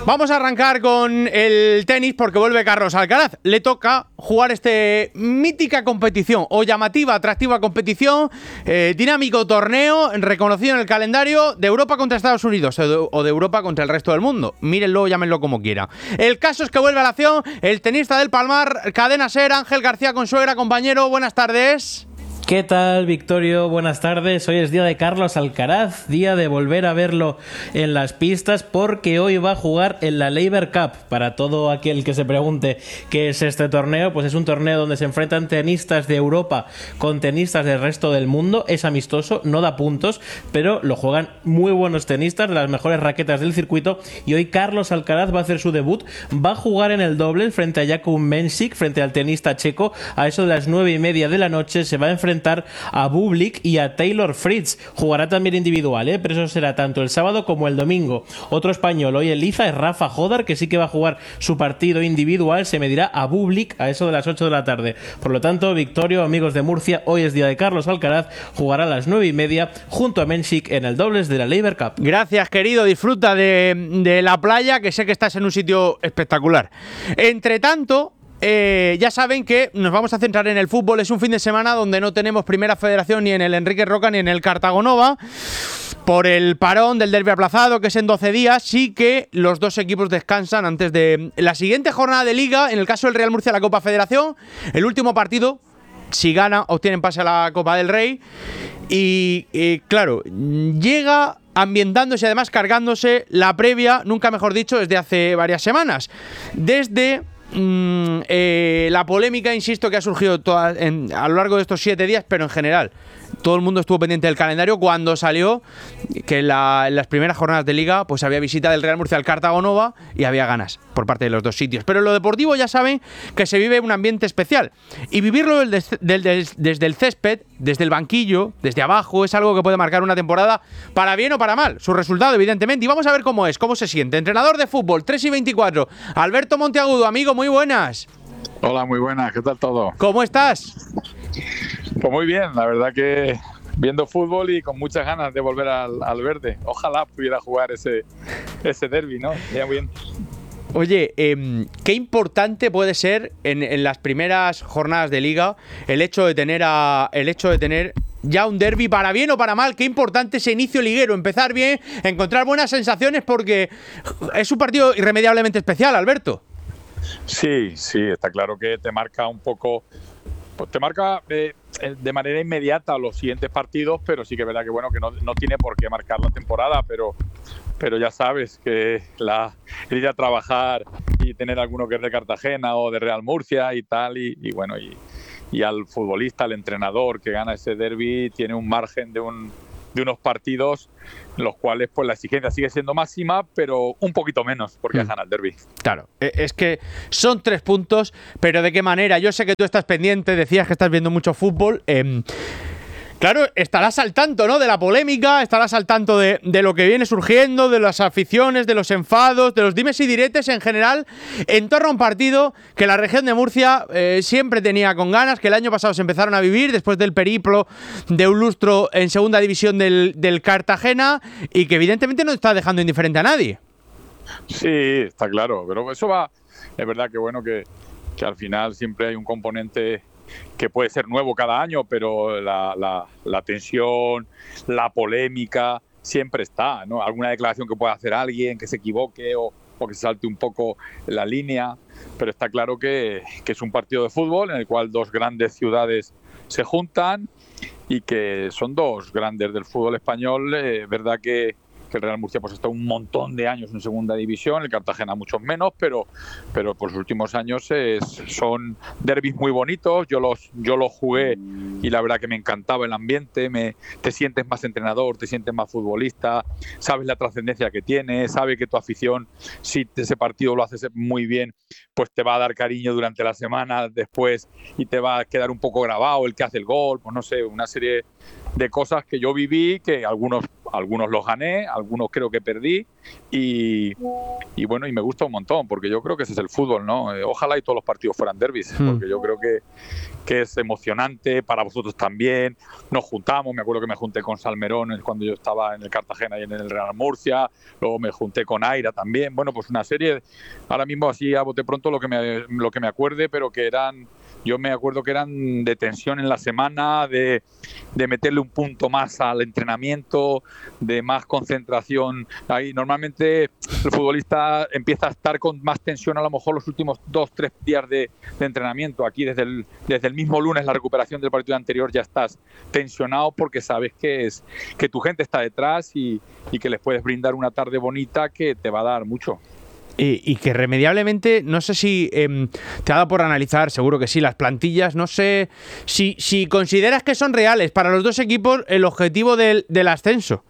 Vamos a arrancar con el tenis porque vuelve Carlos Alcaraz. Le toca jugar mítica competición o llamativa, atractiva competición, dinámico torneo reconocido en el calendario de Europa contra Estados Unidos o de Europa contra el resto del mundo. Mírenlo, llámenlo como quieran. El caso es que vuelve a la acción el tenista del Palmar, Cadena Ser, Ángel García Consuegra. Compañero, buenas tardes. ¿Qué tal, Victorio? Buenas tardes. Hoy es día de Carlos Alcaraz, día de volver a verlo en las pistas porque hoy va a jugar en la Laver Cup. Para todo aquel que se pregunte qué es este torneo, pues es un torneo donde se enfrentan tenistas de Europa con tenistas del resto del mundo. Es amistoso, no da puntos, pero lo juegan muy buenos tenistas de las mejores raquetas del circuito y hoy Carlos Alcaraz va a hacer su debut. Va a jugar en el doble frente a Jakub Mensik, frente al tenista checo. A eso de las 9:30 de la noche se va a enfrentar a Bublik y a Taylor Fritz. Jugará también individual, pero eso será tanto el sábado como el domingo. Otro español hoy en liza es Rafa Jodar, que sí que va a jugar su partido individual. Se medirá a Bublik a eso de las 8 de la tarde. Por lo tanto, Victorio, amigos de Murcia, hoy es día de Carlos Alcaraz. Jugará a las 9:30 junto a Mensik en el dobles de la Laver Cup. Gracias, querido. Disfruta de la playa, que sé que estás en un sitio espectacular. Entre tanto, ya saben que nos vamos a centrar en el fútbol. Es un fin de semana donde no tenemos Primera Federación ni en el Enrique Roca ni en el Cartagonova por el parón del derbi aplazado, que es en 12 días. Sí que los dos equipos descansan antes de la siguiente jornada de Liga. En el caso del Real Murcia, la Copa Federación, el último partido, si gana, obtienen pase a la Copa del Rey. Y claro, llega ambientándose, además cargándose la previa, nunca mejor dicho, desde hace varias semanas. Desde la polémica, insisto, que ha surgido a lo largo de estos 7 días, pero en general todo el mundo estuvo pendiente del calendario cuando salió que en las primeras jornadas de Liga pues había visita del Real Murcia al Cartagonova y había ganas por parte de los dos sitios. Pero en lo deportivo ya saben que se vive un ambiente especial y vivirlo desde el césped, desde el banquillo, desde abajo, es algo que puede marcar una temporada para bien o para mal. Su resultado, evidentemente. Y vamos a ver cómo se siente. Entrenador de fútbol, 3:24, Alberto Monteagudo. Amigo, muy buenas. Hola, muy buenas, ¿qué tal todo? ¿Cómo estás? Pues muy bien, la verdad que viendo fútbol y con muchas ganas de volver al verde. Ojalá pudiera jugar ese derbi, ¿no? Ya bien. Oye, qué importante puede ser en las primeras jornadas de Liga el hecho de tener ya un derbi, para bien o para mal. Qué importante ese inicio liguero, empezar bien, encontrar buenas sensaciones, porque es un partido irremediablemente especial, Alberto. Sí, está claro que te marca un poco, pues te marca de manera inmediata los siguientes partidos, pero sí que es verdad que bueno, que no tiene por qué marcar la temporada, pero ya sabes que el ir a trabajar y tener alguno que es de Cartagena o de Real Murcia y tal, y bueno, y al futbolista, al entrenador que gana ese derbi, tiene un margen de unos partidos en los cuales pues la exigencia sigue siendo máxima, pero un poquito menos porque gana el derbi. Claro, es que son 3 puntos, pero ¿de qué manera? Yo sé que tú estás pendiente, decías que estás viendo mucho fútbol. Claro, estarás al tanto, ¿no?, de la polémica, estarás al tanto de lo que viene surgiendo, de las aficiones, de los enfados, de los dimes y diretes en general, en torno a un partido que la región de Murcia siempre tenía con ganas, que el año pasado se empezaron a vivir después del periplo de un lustro en segunda división del Cartagena, y que evidentemente no está dejando indiferente a nadie. Sí, está claro, pero eso va, es verdad que bueno, que al final siempre hay un componente que puede ser nuevo cada año, pero la tensión, la polémica siempre está, ¿no? Alguna declaración que pueda hacer alguien, que se equivoque o que se salte un poco la línea, pero está claro que es un partido de fútbol en el cual dos grandes ciudades se juntan y que son dos grandes del fútbol español. Verdad que el Real Murcia pues está un montón de años en segunda división, el Cartagena muchos menos, pero por los últimos años son derbis muy bonitos. Yo los jugué y la verdad que me encantaba el ambiente. Te sientes más entrenador, te sientes más futbolista, sabes la trascendencia que tiene, sabes que tu afición, si ese partido lo haces muy bien, pues te va a dar cariño durante la semana después y te va a quedar un poco grabado el que hace el gol, pues no sé, una serie de cosas que yo viví, que algunos los gané, algunos creo que perdí, y bueno, y me gusta un montón, porque yo creo que ese es el fútbol, ¿no? Ojalá y todos los partidos fueran derbis, porque yo creo que es emocionante, para vosotros también. Nos juntamos, me acuerdo que me junté con Salmerón cuando yo estaba en el Cartagena y en el Real Murcia, luego me junté con Aira también, bueno, pues una serie, ahora mismo así a bote pronto lo que me acuerde, pero que yo me acuerdo que eran de tensión en la semana, de meterle un punto más al entrenamiento, de más concentración. Ahí normalmente el futbolista empieza a estar con más tensión a lo mejor los últimos 2-3 días de entrenamiento. Aquí desde el mismo lunes, la recuperación del partido anterior, ya estás tensionado porque sabes que tu gente está detrás y que les puedes brindar una tarde bonita que te va a dar mucho. Y que irremediablemente, no sé si te ha dado por analizar, seguro que sí, las plantillas, no sé si consideras que son reales para los dos equipos el objetivo del ascenso.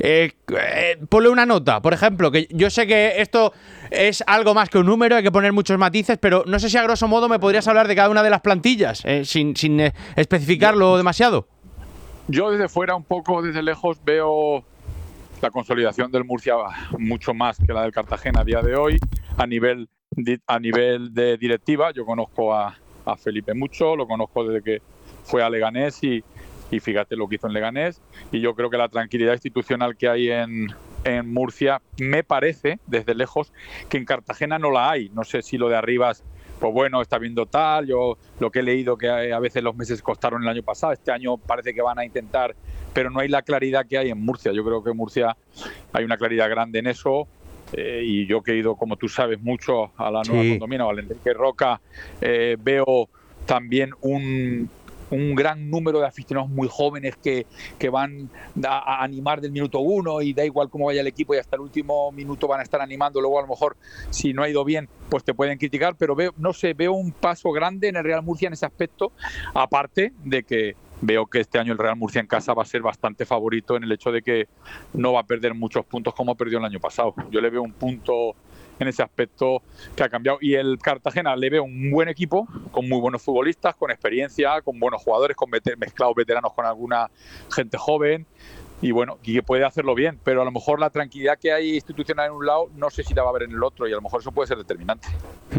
Ponle una nota, por ejemplo, que yo sé que esto es algo más que un número, hay que poner muchos matices, pero no sé si a grosso modo me podrías hablar de cada una de las plantillas, sin especificarlo demasiado. Yo desde fuera, un poco desde lejos, veo la consolidación del Murcia mucho más que la del Cartagena a día de hoy, a nivel de directiva. Yo conozco a Felipe mucho, lo conozco desde que fue a Leganés y fíjate lo que hizo en Leganés, y yo creo que la tranquilidad institucional que hay en Murcia, me parece desde lejos que en Cartagena no la hay. No sé si lo de Arribas, pues bueno, está viendo tal, yo lo que he leído que a veces los meses costaron el año pasado, este año parece que van a intentar, pero no hay la claridad que hay en Murcia. Yo creo que en Murcia hay una claridad grande en eso, y yo que he ido, como tú sabes, mucho a la nueva Condomina o al Enrique Roca, veo también un gran número de aficionados muy jóvenes que van a animar del minuto 1, y da igual cómo vaya el equipo, y hasta el último minuto van a estar animando. Luego a lo mejor si no ha ido bien pues te pueden criticar, pero veo un paso grande en el Real Murcia en ese aspecto, aparte de que veo que este año el Real Murcia en casa va a ser bastante favorito en el hecho de que no va a perder muchos puntos como perdió el año pasado. Yo le veo un punto en ese aspecto que ha cambiado, y el Cartagena le veo un buen equipo con muy buenos futbolistas, con experiencia, con buenos jugadores, con mezclados veteranos con alguna gente joven, y bueno, y que puede hacerlo bien, pero a lo mejor la tranquilidad que hay institucional en un lado no sé si la va a haber en el otro, y a lo mejor eso puede ser determinante.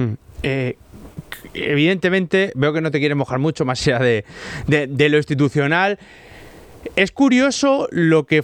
Evidentemente veo que no te quieres mojar mucho más allá de lo institucional. Es curioso lo que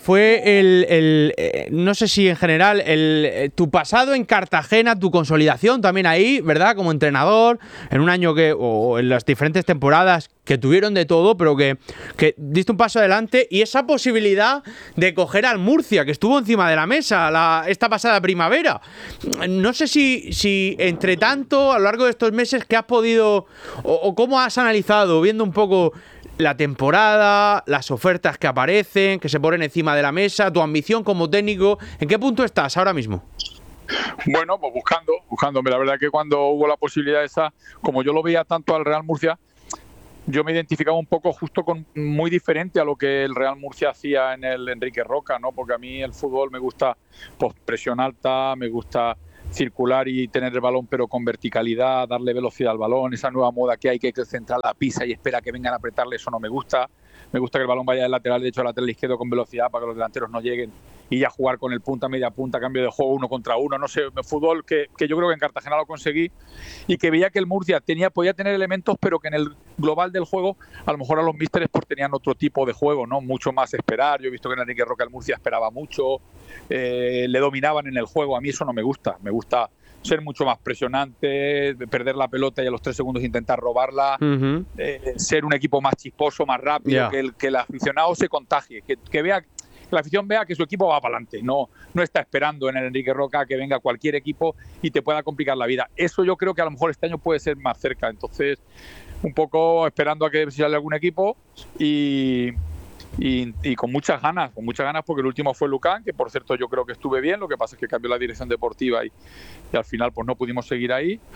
fue no sé si en general tu pasado en Cartagena, tu consolidación también ahí, ¿verdad? Como entrenador, en un año o en las diferentes temporadas que tuvieron de todo, pero que diste un paso adelante, y esa posibilidad de coger al Murcia, que estuvo encima de la mesa esta pasada primavera. No sé si entre tanto, a lo largo de estos meses, ¿qué has podido o cómo has analizado, viendo un poco la temporada, las ofertas que aparecen, que se ponen encima de la mesa, tu ambición como técnico? ¿En qué punto estás ahora mismo? Bueno, pues buscándome. La verdad que cuando hubo la posibilidad esa, como yo lo veía tanto al Real Murcia, yo me identificaba un poco justo con muy diferente a lo que el Real Murcia hacía en el Enrique Roca, ¿no? Porque a mí el fútbol me gusta, pues, presión alta, me gusta circular y tener el balón pero con verticalidad, darle velocidad al balón, esa nueva moda que hay, que el central la pisa y espera que vengan a apretarle, eso no me gusta. Me gusta que el balón vaya del lateral derecho al lateral izquierdo con velocidad para que los delanteros no lleguen, y ya jugar con el punta, media punta, cambio de juego, 1 contra 1, no sé, fútbol que yo creo que en Cartagena lo conseguí, y que veía que el Murcia podía tener elementos, pero que en el global del juego a lo mejor a los místeres pues tenían otro tipo de juego, ¿no? Mucho más esperar. Yo he visto que en Enrique Roca el Murcia esperaba mucho, le dominaban en el juego. A mí eso no me gusta, me gusta ser mucho más presionante, perder la pelota y a los 3 segundos intentar robarla, ser un equipo más chisposo, más rápido, que el aficionado se contagie, que vea, que la afición vea que su equipo va para adelante, no está esperando en el Enrique Roca que venga cualquier equipo y te pueda complicar la vida. Eso yo creo que a lo mejor este año puede ser más cerca, entonces un poco esperando a que sale algún equipo y con muchas ganas porque el último fue Lucán, que por cierto yo creo que estuve bien, lo que pasa es que cambió la dirección deportiva y al final pues no pudimos seguir ahí,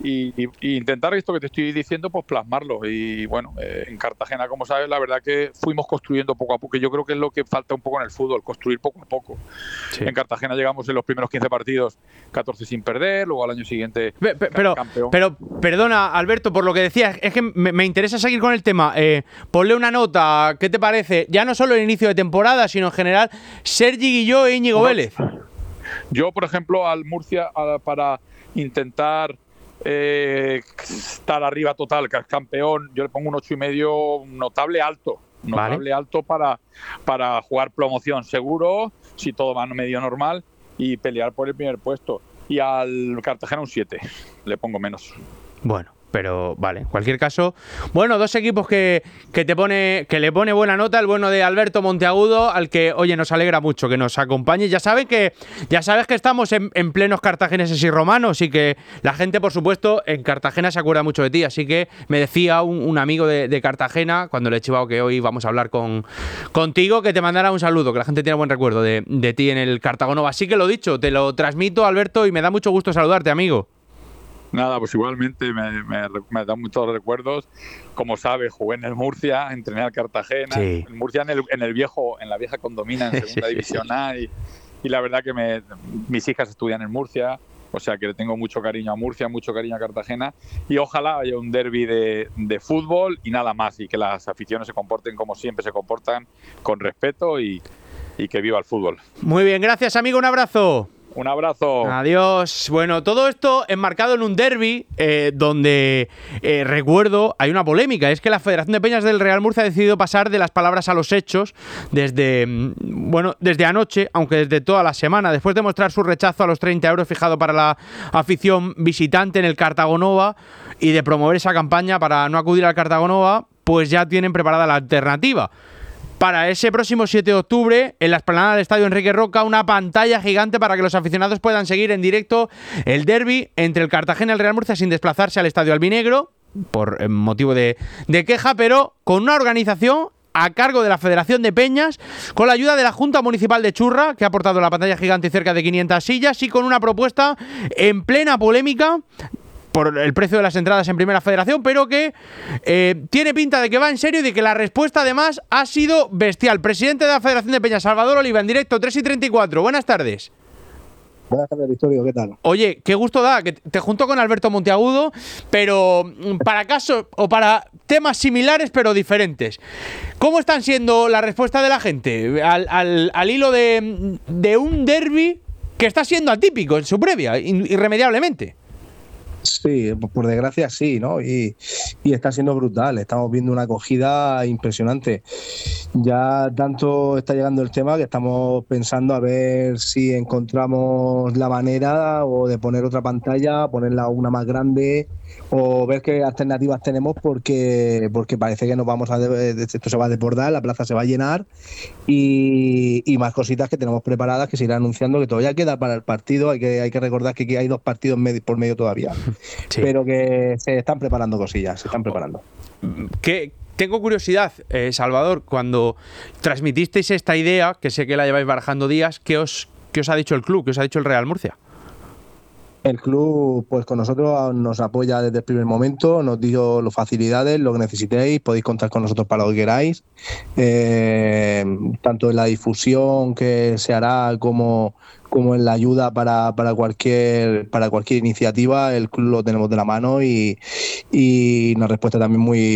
y intentar esto que te estoy diciendo, pues plasmarlo. Y bueno, en Cartagena, como sabes, la verdad que fuimos construyendo poco a poco, que yo creo que es lo que falta un poco en el fútbol, construir poco a poco. Sí. En Cartagena llegamos en los primeros 15 partidos 14 sin perder, luego al año siguiente campeón. Pero perdona, Alberto, por lo que decías, es que me interesa seguir con el tema. Ponle una nota, ¿qué te parece? Ya no solo el inicio de temporada, sino en general, Sergi Guilló e Íñigo Vélez. Yo, por ejemplo, al Murcia, para intentar estar arriba total, que es campeón, yo le pongo un 8,5 notable alto. Notable alto para jugar promoción seguro, si todo va medio normal, y pelear por el primer puesto. Y al Cartagena un 7, le pongo menos. Bueno, pero vale, en cualquier caso, bueno, dos equipos que le pone buena nota, el bueno de Alberto Monteagudo, al que, oye, nos alegra mucho que nos acompañe. Ya sabes que estamos en plenos cartagineses y romanos, y que la gente, por supuesto, en Cartagena se acuerda mucho de ti, así que me decía un amigo de Cartagena, cuando le he chivado que hoy vamos a hablar contigo, que te mandara un saludo, que la gente tiene buen recuerdo de ti en el Cartagonova. Así que lo dicho, te lo transmito, Alberto, y me da mucho gusto saludarte, amigo. Nada, pues igualmente me da muchos recuerdos. Como sabes, jugué en el Murcia, entrené al Cartagena, sí. En Murcia en la vieja condomina, en segunda división A, y la verdad que mis hijas estudian en Murcia, o sea que le tengo mucho cariño a Murcia, mucho cariño a Cartagena, y ojalá haya un derbi de fútbol y nada más, y que las aficiones se comporten como siempre se comportan, con respeto, y que viva el fútbol. Muy bien, gracias, amigo, un abrazo. Un abrazo. Adiós. Bueno, todo esto enmarcado en un derbi donde, recuerdo, hay una polémica. Es que la Federación de Peñas del Real Murcia ha decidido pasar de las palabras a los hechos desde anoche, aunque desde toda la semana. Después de mostrar su rechazo a los 30 euros fijado para la afición visitante en el Cartagonova y de promover esa campaña para no acudir al Cartagonova, pues ya tienen preparada la alternativa. Para ese próximo 7 de octubre, en la explanada del Estadio Enrique Roca, una pantalla gigante para que los aficionados puedan seguir en directo el derbi entre el Cartagena y el Real Murcia sin desplazarse al Estadio Albinegro, por motivo de queja, pero con una organización a cargo de la Federación de Peñas, con la ayuda de la Junta Municipal de Churra, que ha aportado la pantalla gigante y cerca de 500 sillas, y con una propuesta en plena polémica por el precio de las entradas en Primera Federación, pero que tiene pinta de que va en serio y de que la respuesta además ha sido bestial. Presidente de la Federación de Peñas, Salvador Oliva, en directo, 3:34. Buenas tardes. Buenas tardes, Victorio, ¿qué tal? Oye, qué gusto da, que te junto con Alberto Monteagudo, pero para casos o para temas similares pero diferentes. ¿Cómo están siendo la respuesta de la gente al hilo de un derbi que está siendo atípico en su previa, irremediablemente? Sí, por desgracia sí, ¿no? Y está siendo brutal, estamos viendo una acogida impresionante. Ya tanto está llegando el tema que estamos pensando a ver si encontramos la manera o de poner otra pantalla, ponerla una más grande, o ver qué alternativas tenemos, porque parece que esto se va a desbordar, la plaza se va a llenar, y más cositas que tenemos preparadas que se irán anunciando, que todavía queda para el partido. Hay que recordar que hay 2 partidos por medio todavía, sí. Pero que se están preparando cosillas, se están preparando. Tengo curiosidad, Salvador, cuando transmitisteis esta idea, que sé que la lleváis barajando días, ¿qué os ha dicho el club? ¿Qué os ha dicho el Real Murcia? El club, pues con nosotros nos apoya desde el primer momento, nos dio las facilidades, lo que necesitéis, podéis contar con nosotros para lo que queráis, tanto en la difusión que se hará como en la ayuda para cualquier iniciativa. El club lo tenemos de la mano y una respuesta también muy